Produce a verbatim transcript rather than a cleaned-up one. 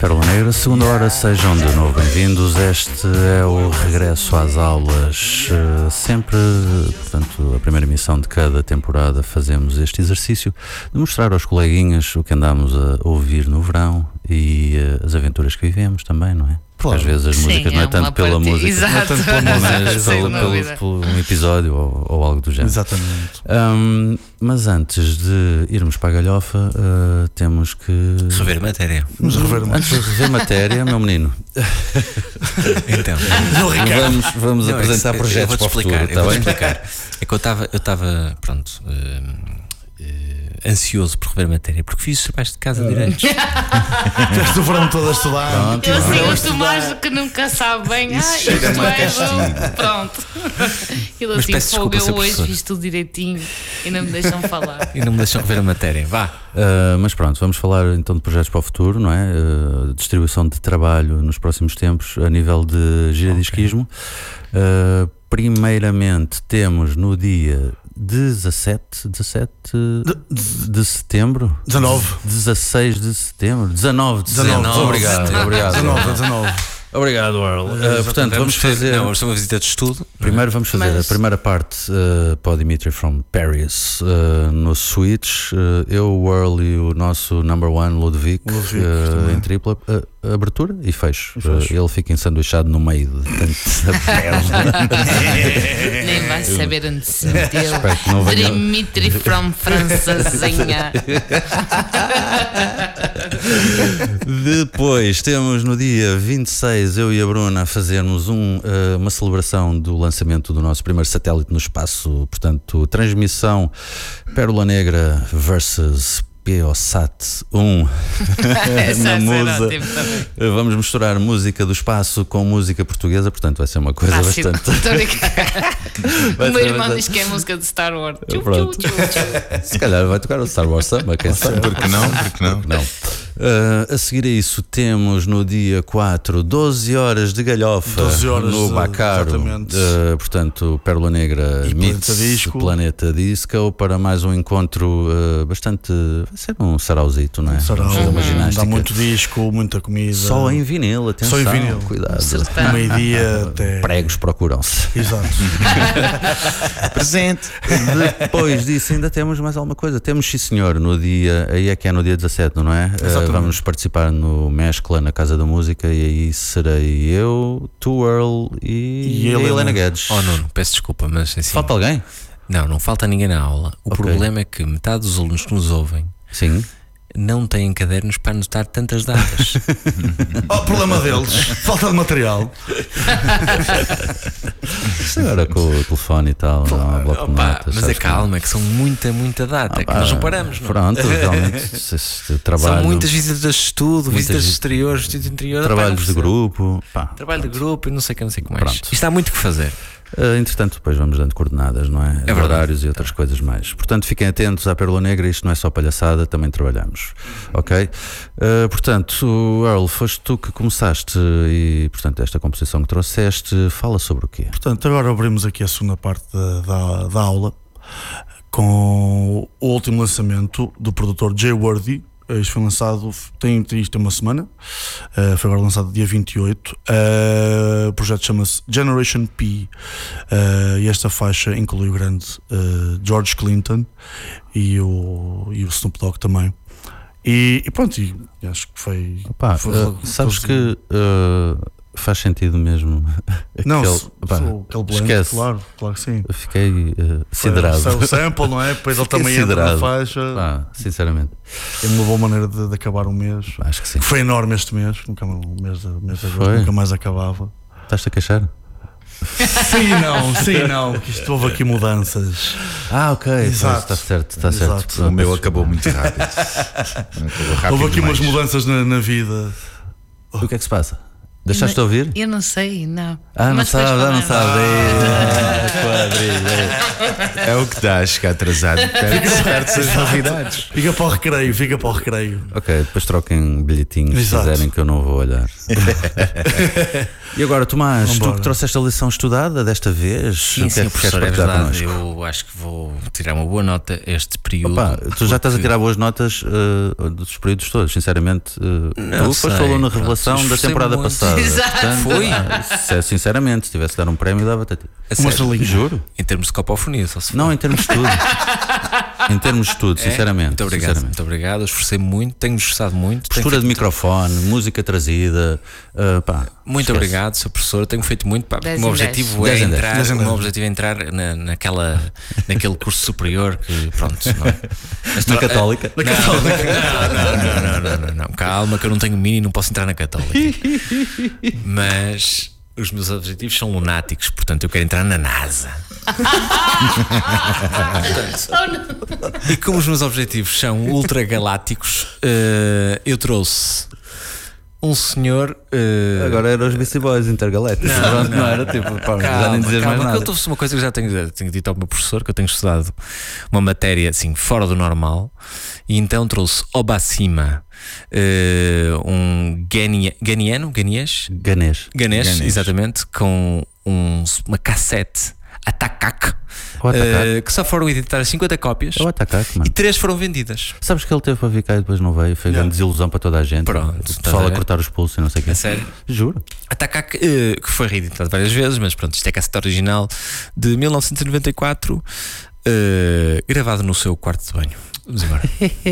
Pérola Negra, segunda hora, sejam de novo bem-vindos. Este é o regresso às aulas. Sempre, portanto, a primeira emissão de cada temporada fazemos este exercício de mostrar aos coleguinhas o que andamos a ouvir no verão e as aventuras que vivemos também, não é? Claro. Às vezes as músicas Sim, não é, é tanto pela parte... música, Exato. não é tanto pela música, mas pelo, pelo, pelo um episódio ou, ou algo do género. Exatamente. Um, mas antes de irmos para a galhofa, uh, temos que rever matéria. Vamos rever matéria. Antes de rever matéria, meu menino. Então, vamos, vamos não, apresentar isso, projetos para o explicar, futuro. Eu vou tá explicar. É que eu estava, eu estava, pronto. Uh, Uh, ansioso por rever matéria, porque fiz os trabalhos de casa direitos. Tiveste o verão todo a estudar. Pronto, eu assim gosto mais do que nunca sabe bem. Ai, isto é pronto. Ele assim, fogo, eu hoje fiz tudo direitinho e não me deixam falar. E não me deixam rever a matéria. Vá. Uh, mas pronto, vamos falar então de projetos para o futuro, não é? Uh, distribuição de trabalho nos próximos tempos a nível de giradisquismo. Okay. Uh, primeiramente temos no dia dezassete, dezassete de, de, de setembro, dezanove, dezasseis de setembro, dezanove de setembro. dezanove, obrigado, obrigado. dezanove, dezanove. Obrigado, Earl. Uh, portanto, vamos fazer. Não, é uma visita de estudo. Primeiro vamos fazer Mas... a primeira parte uh, para o Dimitri from Paris uh, no Switch. Uh, eu, o Earl e o nosso number one, Ludovic, Ludovic uh, em tripla. Uh, abertura e fecho. E fecho. Uh, ele fica ensanduichado no meio de tanta perna. Nem vai saber onde se meteu. Dimitri from Francesinha. Depois temos no dia vinte e seis eu e a Bruna a fazermos um, uh, uma celebração do lançamento do nosso primeiro satélite no espaço, portanto, transmissão Pérola Negra versus P-O-Sat um na Musa. Vamos misturar música do espaço com música portuguesa, portanto vai ser uma coisa Fácil. bastante. O meu irmão bastante... diz que é música de Star Wars. Tchum, tchum, tchum, tchum. Se calhar vai tocar o Star Wars Samba, quem sabe? Porque não? Porque não? não. Uh, a seguir a isso temos no dia quatro, doze horas de galhofa doze horas no Bacaro, uh, portanto Pérola Negra e meets Planeta Disco. Planeta Disco para mais um encontro uh, bastante, vai ser um sarauzito, não é? Um sarau, uma ginástica. Dá muito disco, muita comida. Só em vinil, atenção. Só em vinil. Cuidado. No meio-dia até... Pregos procuram-se. Exato. Presente. Depois disso ainda temos mais alguma coisa. Temos, sim senhor, no dia, aí é que é no dia dezassete, não é? Uh, vamos participar no Mescla na Casa da Música e aí serei eu, tu, Earl e, e a Helena Guedes. Oh Nuno, peço desculpa, mas assim... Falta alguém? Não, não falta ninguém na aula. O okay. problema é que metade dos alunos que nos ouvem Sim. não têm cadernos para anotar tantas datas. O problema deles, falta de material. Agora com o telefone e tal, não há bloco de notas, mas é calma, que são muita, muita data, ah, é que nós não paramos. Não? Pronto, realmente se, se, trabalho, são muitas visitas de estudo, muitas visitas exteriores, visitas interiores, trabalhos pá, de grupo, pá, trabalho pronto. de grupo e não sei o que, não sei o que mais. Pronto. Isto há muito que fazer. Uh, entretanto, depois vamos dando coordenadas, não é? É horários e outras é. coisas mais. Portanto, fiquem atentos à Pérola Negra, isto não é só palhaçada, também trabalhamos. Ok? Uh, portanto, Earl, foste tu que começaste e, portanto, esta composição que trouxeste, fala sobre o quê? Portanto, agora abrimos aqui a segunda parte da, da, da aula com o último lançamento do produtor Jay Worthy. Isto foi lançado, tem, isto tem uma semana, uh, foi agora lançado dia vinte e oito. Uh, o projeto chama-se Generation P uh, e esta faixa inclui o grande uh, George Clinton e o, e o Snoop Dogg também. E, e pronto, e acho que foi. Opa, foi uh, sabes que uh, faz sentido mesmo. Não, aquele, se, opa, aquele blend, esquece. claro, claro que sim. Eu fiquei uh, siderado. Foi o sample, não é? Depois ele também entra na faixa. Ah, sinceramente. É uma boa maneira de, de acabar o mês. Acho que sim. Foi enorme este mês, nunca, o mês de, mês de agosto nunca mais acabava. Estás-te a queixar? Sim, não, sim, não, que isto houve aqui mudanças. Ah, ok, exato. Está certo, está certo. O meu acabou muito rápido. Acabou rápido houve aqui demais. Umas mudanças na, na vida. O que é que se passa? Deixaste de ouvir? Eu não sei, não. Ah, não sabe, ah, não sabe. Ah, é o que dá a chegar atrasado. Perde-se as novidades. Fica para o recreio, fica para o recreio. Ok, depois troquem bilhetinhos se quiserem que eu não vou olhar. E agora, Tomás, Vambora. tu que trouxeste a lição estudada desta vez, sim, sim, professor, é verdade. Eu acho que vou tirar uma boa nota este período. Opa, tu porque... já estás a tirar boas notas uh, dos períodos todos, sinceramente. Uh, não tu foste falou na revelação pronto, da temporada muito. passada. Exato. Portanto, Foi. Ah, sinceramente, se tivesse de dar um prémio, dava-te a ti. Uma estrelinha. Juro. Em termos de copofonia, só se Não, em termos de tudo. Em termos de tudo, é? sinceramente. Muito obrigado, sinceramente. muito obrigado. Eu esforcei muito, tenho esforçado muito. Postura de microfone, muito... música trazida. Uh, pá, muito esquece. obrigado, seu professor. Tenho feito muito. Pá, o meu objetivo dez. é dez entrar, dez. o meu objetivo é entrar na, naquela, naquele curso superior que, pronto, não é? Na Católica. Não, na Católica. Não, não, não, não, não, não, calma, que eu não tenho mini e não posso entrar na Católica. Mas os meus objetivos são lunáticos, portanto eu quero entrar na NASA. Portanto, e como os meus objetivos são ultragalácticos, uh, eu trouxe um senhor. Uh... Agora eram os Beastie Boys intergalácticos. Não, não, não era tipo, pá, calma, já nem dizer mais calma, nada. Eu trouxe uma coisa que eu já tenho, já tenho dito ao meu professor, que eu tenho estudado uma matéria assim fora do normal, e então trouxe Obacima, uh, um Gania, ganiano, ganiês? Ganês. Ganês, exatamente, com um, uma cassete Attack, uh, que só foram editadas cinquenta cópias. É o Attack, mano. E três foram vendidas. Sabes que ele teve para vir cá e depois não veio? Foi grande desilusão para toda a gente. Pronto, o pessoal a, a cortar os pulsos e não sei o quê. É sério? Juro. Attack, uh, que foi reeditado várias vezes, mas pronto, isto é a cassete original de mil novecentos e noventa e quatro, uh, gravado no seu quarto de banho. Vamos embora.